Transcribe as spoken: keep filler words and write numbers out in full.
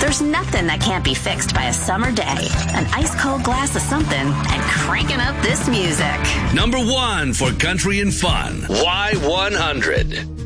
There's nothing that can't be fixed by a summer day, an ice-cold glass of something, and cranking up this music. Number one for country and fun, Y one hundred.